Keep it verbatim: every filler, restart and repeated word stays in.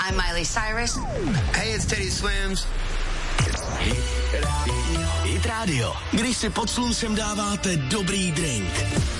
I'm Miley Cyrus. Hey, it's Teddy Swims. Hit Radio. Když si pod sluncem dáváte dobrý drink.